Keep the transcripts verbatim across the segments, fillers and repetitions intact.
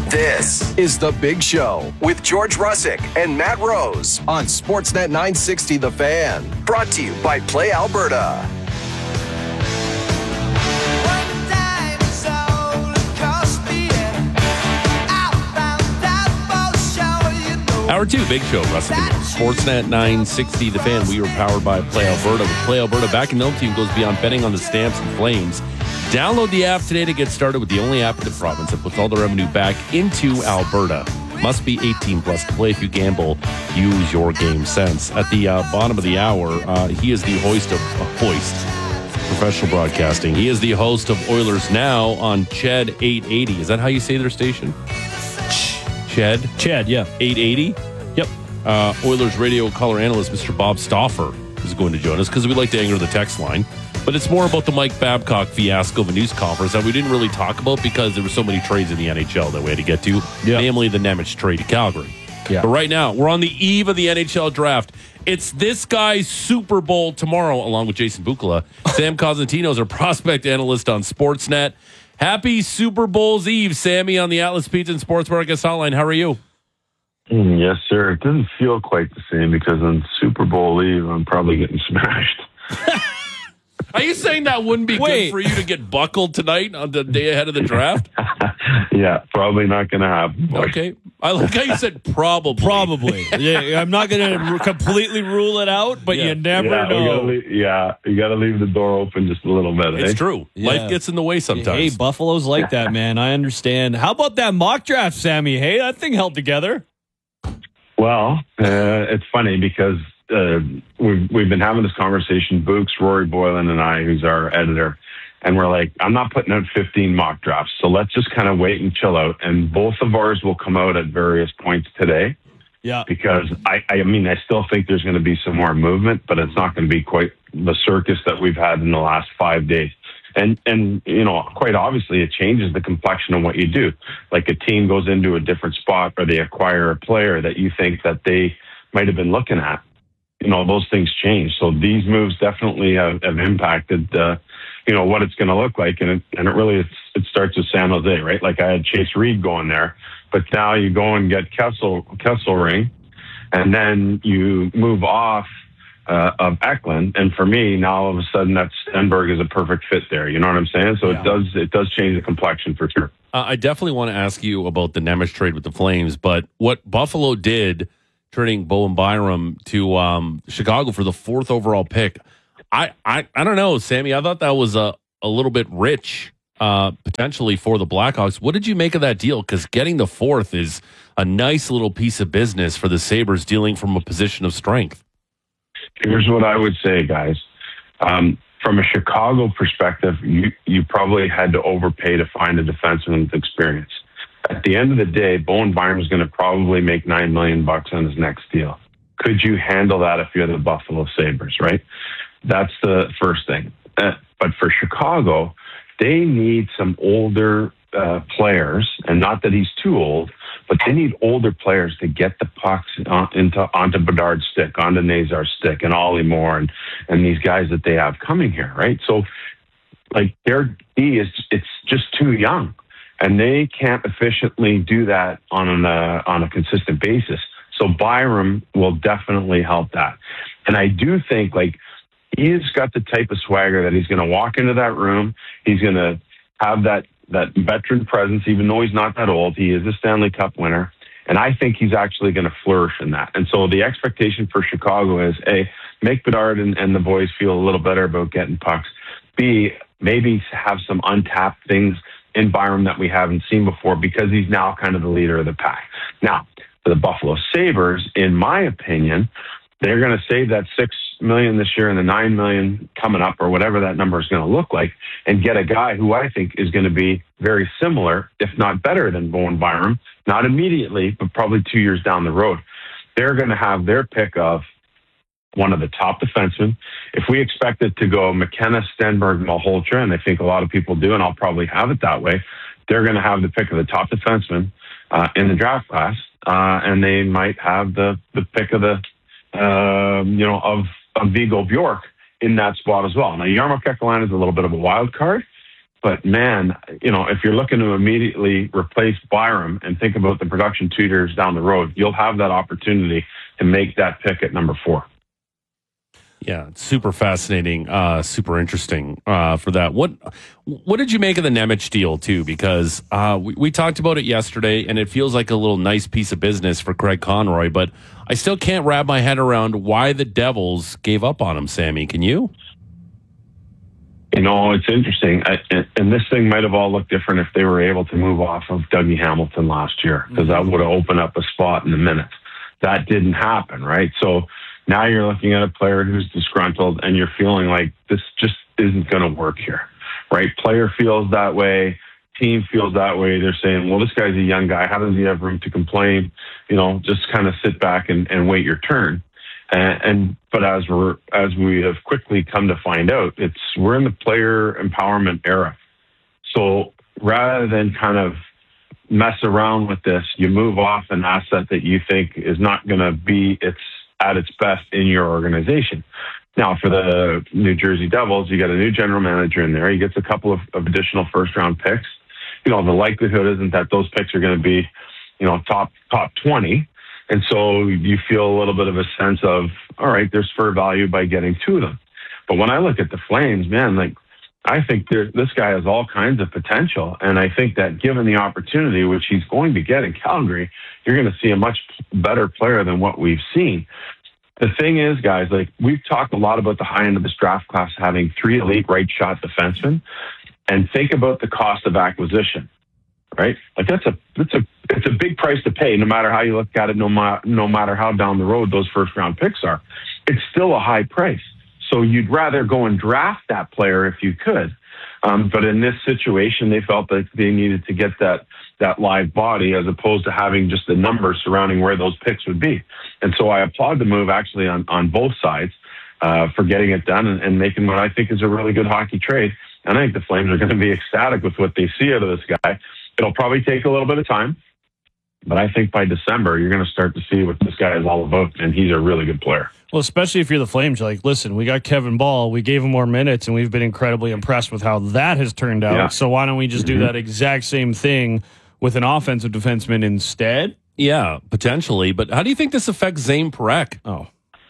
This is The Big Show with George Russick and Matt Rose on Sportsnet nine sixty The Fan. Brought to you by Play Alberta. Hour two, Big Show, Russick and Sportsnet nine sixty The Fan. We are powered by Play Alberta. With Play Alberta, back in the team goes beyond betting on the Stamps and Flames. Download the app today to get started with the only app in the province that puts all the revenue back into Alberta. Must be eighteen plus to play. If you gamble, use your game sense. At the uh, bottom of the hour, uh, he is the host of uh, Hoist Professional Broadcasting. He is the host of Oilers Now on C H E D eight eighty. Is that how you say their station? C H E D? C H E D, yeah. eight eighty? Yep. Uh, Oilers radio color analyst, Mister Bob Stauffer, is going to join us because we like to anger the text line. But it's more about the Mike Babcock fiasco of a news conference that we didn't really talk about because there were so many trades in the N H L that we had to get to, yep. Namely the Nemec trade to Calgary. Yeah. But right now, we're on the eve of the N H L draft. It's this guy's Super Bowl tomorrow, along with Jason Bukala. Sam Cosentino is our prospect analyst on Sportsnet. Happy Super Bowl's Eve, Sammy, on the Atlas Pizza and Sports Broadcast Hotline. How are you? Mm, yes, sir. It doesn't feel quite the same because on Super Bowl Eve, I'm probably getting smashed. Are you saying that wouldn't be Wait. good for you to get buckled tonight on the day ahead of the draft? Yeah, probably not going to happen. Boy. Okay. I like how you said probably. Probably. Yeah, I'm not going to completely rule it out, but yeah. you never yeah, know. Leave, yeah, you got to leave the door open just a little bit. It's eh? true. Yeah. Life gets in the way sometimes. Hey, Buffalo's like that, man. I understand. How about that mock draft, Sammy? Hey, that thing held together. Well, uh, it's funny because uh, we've, we've been having this conversation, Books, Rory Boylan, and I, who's our editor, and we're like, I'm not putting out fifteen mock drafts, so let's just kind of wait and chill out. And both of ours will come out at various points today. Yeah. Because, I, I mean, I still think there's going to be some more movement, but it's not going to be quite the circus that we've had in the last five days. And, and you know, quite obviously, it changes the complexion of what you do. Like a team goes into a different spot or they acquire a player that you think that they might have been looking at. You know, those things change. So these moves definitely have, have impacted, uh, you know, what it's going to look like. And it, and it really, it's, it starts with San Jose, right? Like I had Chase Reed going there, but now you go and get Kessel, Kesselring, and then you move off uh, of Eklund. And for me, now all of a sudden that Stenberg is a perfect fit there. You know what I'm saying? So yeah. it does, it does change the complexion for sure. Uh, I definitely want to ask you about the Nemec trade with the Flames, but what Buffalo did, turning Bowen Byram to um, Chicago for the fourth overall pick. I, I, I don't know, Sammy. I thought that was a, a little bit rich uh, potentially for the Blackhawks. What did you make of that deal? Because getting the fourth is a nice little piece of business for the Sabres dealing from a position of strength. Here's what I would say, guys. Um, from a Chicago perspective, you, you probably had to overpay to find a defenseman with experience. At the end of the day, Bowen Byram is going to probably make nine million bucks on his next deal. Could you handle that if you're the Buffalo Sabres, right? That's the first thing. Uh, but for Chicago, they need some older uh, players, and not that he's too old, but they need older players to get the pucks on, into onto Bedard's stick, onto Nazar's stick, and Ollie Moore, and and these guys that they have coming here, right? So, like their D is it's just too young. And they can't efficiently do that on an, uh, on a consistent basis. So Byram will definitely help that. And I do think, like, he's got the type of swagger that he's going to walk into that room. He's going to have that, that veteran presence, even though he's not that old. He is a Stanley Cup winner. And I think he's actually going to flourish in that. And so the expectation for Chicago is, A, make Bedard and, and the boys feel a little better about getting pucks. B, maybe have some untapped things in Byram that we haven't seen before because he's now kind of the leader of the pack. Now, for the Buffalo Sabres, in my opinion, they're going to save that six million dollars this year and the nine million dollars coming up or whatever that number is going to look like and get a guy who I think is going to be very similar, if not better than Bowen Byram, not immediately, but probably two years down the road. They're going to have their pick of one of the top defensemen. If we expect it to go McKenna, Stenberg, Malhotra, and I think a lot of people do, and I'll probably have it that way, they're going to have the pick of the top defenseman uh, in the draft class, uh, and they might have the, the pick of the, uh, you know, of, of Viggo Bjork in that spot as well. Now, Jarmo Kekalainen is a little bit of a wild card, But man, you know, if you're looking to immediately replace Byram and think about the production two years down the road, you'll have that opportunity to make that pick at number four. Yeah, it's super fascinating, uh, super interesting uh, for that. What what did you make of the Nemec deal, too? Because uh, we, we talked about it yesterday, and it feels like a little nice piece of business for Craig Conroy, but I still can't wrap my head around why the Devils gave up on him, Sammy. Can you? You know, it's interesting, I, and, and this thing might have all looked different if they were able to move off of Dougie Hamilton last year, because that would have opened up a spot in a minute. That didn't happen, right? So now you're looking at a player who's disgruntled, and you're feeling like this just isn't going to work here, right? Player feels that way. Team feels that way. They're saying, well, this guy's a young guy. How does he have room to complain? You know, just kind of sit back and, and wait your turn. And, and but as we're as we have quickly come to find out, it's we're in the player empowerment era. So rather than kind of mess around with this, you move off an asset that you think is not going to be its at its best in your organization. Now, for the New Jersey Devils, you got a new general manager in there. He gets a couple of, of additional first round picks. You know, the likelihood isn't that those picks are going to be, you know, top top twenty. And so you feel a little bit of a sense of, all right, there's fair value by getting two of them. But when I look at the Flames, man, like, I think there, this guy has all kinds of potential. And I think that given the opportunity, which he's going to get in Calgary, you're going to see a much better player than what we've seen. The thing is, guys, like, we've talked a lot about the high end of this draft class having three elite right shot defensemen. And think about the cost of acquisition. Right? Like that's a it's a it's a big price to pay, no matter how you look at it, no, ma- no matter how down the road those first round picks are. It's still a high price. So you'd rather go and draft that player if you could. Um, but in this situation, they felt that they needed to get that that live body as opposed to having just the numbers surrounding where those picks would be. And so I applaud the move actually on, on both sides uh, for getting it done and, and making what I think is a really good hockey trade. And I think the Flames are going to be ecstatic with what they see out of this guy. It'll probably take a little bit of time, but I think by December, you're going to start to see what this guy is all about, and he's a really good player. Well, especially if you're the Flames, you're like, listen, we got Kevin Ball, we gave him more minutes, and we've been incredibly impressed with how that has turned out. Yeah. So why don't we just mm-hmm. do that exact same thing with an offensive defenseman instead? Yeah, potentially. But how do you think this affects Zane Parekh? Oh.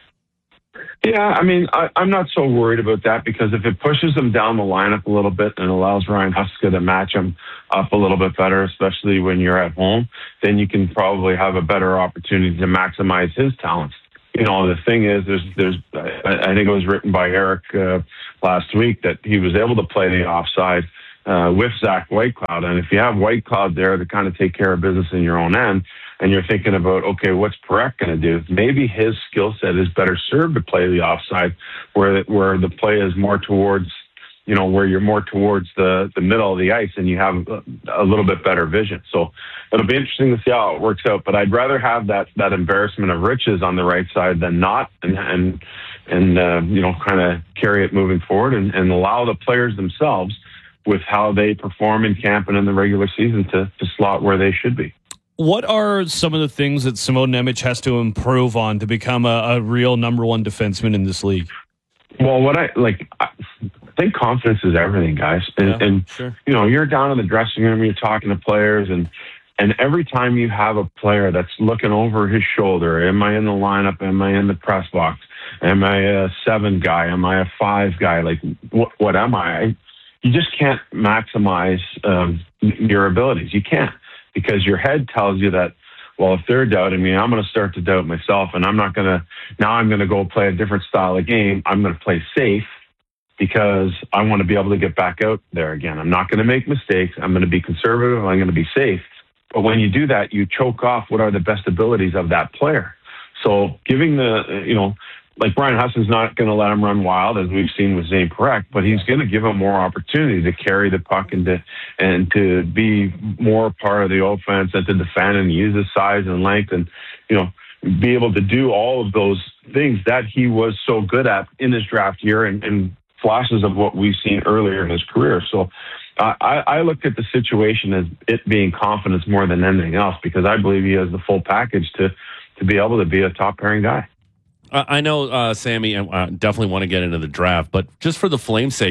Yeah, I mean, I, I'm not so worried about that because if it pushes him down the lineup a little bit and allows Ryan Huska to match him up a little bit better, especially when you're at home, then you can probably have a better opportunity to maximize his talents. You know, the thing is, there's, there's, I, I think it was written by Eric uh, last week that he was able to play the offside uh, with Zach Whitecloud. And if you have Whitecloud there to kind of take care of business in your own end, and you're thinking about, okay, what's Parekh going to do? Maybe his skill set is better served to play the offside where, where the play is more towards, you know, where you're more towards the, the middle of the ice and you have a, a little bit better vision. So it'll be interesting to see how it works out, but I'd rather have that, that embarrassment of riches on the right side than not and, and, and uh, you know, kind of carry it moving forward and, and allow the players themselves with how they perform in camp and in the regular season to, to slot where they should be. What are some of the things that Simon Nemec has to improve on to become a, a real number one defenseman in this league? Well, what I like, I think confidence is everything, guys. And, Yeah, and sure. you know, you're down in the dressing room, you're talking to players, and and every time you have a player that's looking over his shoulder, am I in the lineup? Am I in the press box? Am I a seven guy? Am I a five guy? Like, what, what am I? You just can't maximize um, your abilities. You can't. Because your head tells you that, well, if they're doubting me, I'm going to start to doubt myself, and I'm not going to, now I'm going to go play a different style of game. I'm going to play safe because I want to be able to get back out there again. I'm not going to make mistakes. I'm going to be conservative. I'm going to be safe. But when you do that, you choke off what are the best abilities of that player. So giving the, you know, like Brian Hudson's not going to let him run wild, as we've seen with Zane Parekh, but he's going to give him more opportunity to carry the puck and to and to be more part of the offense and to defend and use his size and length and, you know, be able to do all of those things that he was so good at in his draft year and, and flashes of what we've seen earlier in his career. So uh, I, I look at the situation as it being confidence more than anything else because I believe he has the full package to to be able to be a top pairing guy. I know, uh, Sammy, I definitely want to get into the draft, but just for the Flames' sake,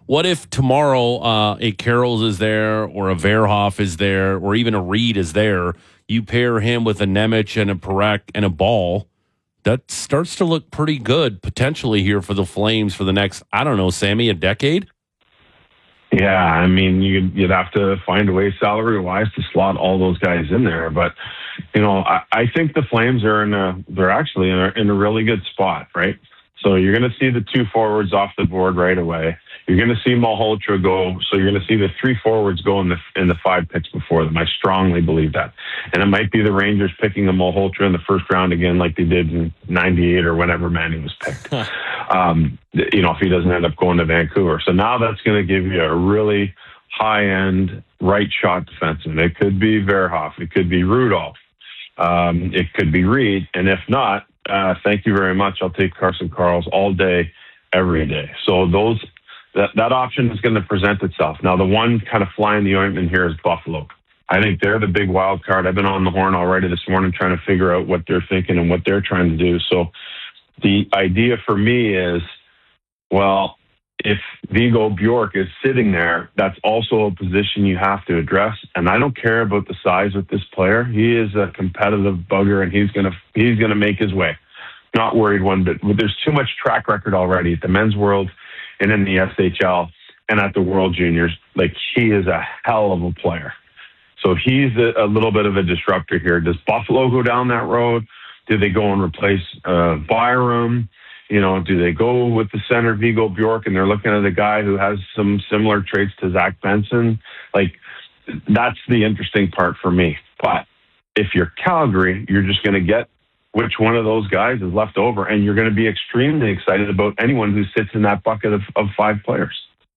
What if tomorrow uh, a Carroll's is there or a Verhoff is there or even a Reed is there? You pair him with a Nemec and a Parekh and a Ball. That starts to look pretty good potentially here for the Flames for the next, I don't know, Sammy, a decade? Yeah, I mean, you'd, you'd have to find a way salary-wise to slot all those guys in there. But, you know, I, I think the Flames are in a, they're actually in a, in a really good spot, right? So you're going to see the two forwards off the board right away. You're going to see Malhotra go. So you're going to see the three forwards go in the in the five picks before them. I strongly believe that. And it might be the Rangers picking a Malhotra in the first round again like they did in ninety-eight or whenever Manny was picked. um, you know, if he doesn't end up going to Vancouver. So now that's going to give you a really high-end right shot defenseman. It could be Verhoff. It could be Rudolph. Um, it could be Reed. And if not, uh, thank you very much. I'll take Carson Karls all day, every day. So those... That, that option is going to present itself. Now, the one kind of fly in the ointment here is Buffalo. I think they're the big wild card. I've been on the horn already this morning trying to figure out what they're thinking and what they're trying to do. So the idea for me is, well, if Viggo Bjork is sitting there, that's also a position you have to address. And I don't care about the size of this player. He is a competitive bugger, and he's going to he's going to make his way. Not worried one bit. There's too much track record already at the men's world and in the S H L and at the World Juniors. Like, he is a hell of a player. So he's a, a little bit of a disruptor here. Does Buffalo go down that road? Do they go and replace uh, Byram? You know, do they go with the center Viggo Bjork and they're looking at a guy who has some similar traits to Zach Benson? Like, that's the interesting part for me. But if you're Calgary, you're just going to get which one of those guys is left over, and you're going to be extremely excited about anyone who sits in that bucket of, of five players.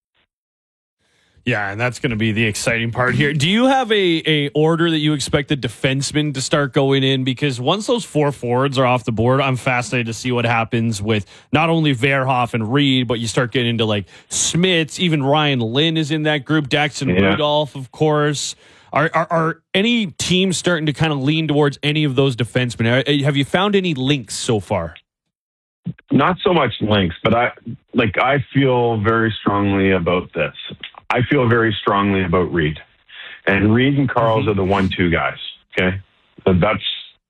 Yeah, and that's going to be the exciting part here. Do you have a, a order that you expect the defensemen to start going in? Because once those four forwards are off the board, I'm fascinated to see what happens with not only Verhoff and Reed, but you start getting into like Smits, even Ryan Lynn is in that group, Daxton yeah. Rudolph, of course. Are, are are any teams starting to kind of lean towards any of those defensemen? Are, have you found any links so far? Not so much links, but I like I feel very strongly about this. I feel very strongly about Reed, and Reed and Karls mm-hmm. are the one-two guys. Okay, so that's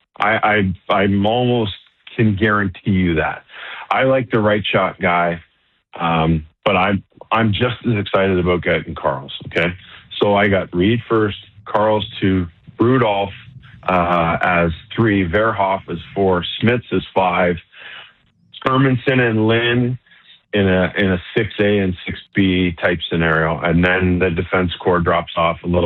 I I I'm almost can guarantee you that. I like the right shot guy, um, but I'm I'm just as excited about getting Karls. Okay, so I got Reed first. Karls two, Rudolph uh, as three, Verhoff as four, Smits as five, Hermanson and Lynn in a in a six A and six B type scenario, and then the defense core drops off a little